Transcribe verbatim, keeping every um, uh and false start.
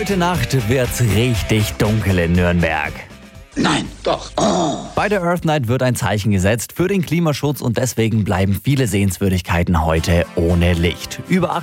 Heute Nacht wird's richtig dunkel in Nürnberg. Nein, doch. Oh. Bei der Earth Night wird ein Zeichen gesetzt für den Klimaschutz und deswegen bleiben viele Sehenswürdigkeiten heute ohne Licht. Über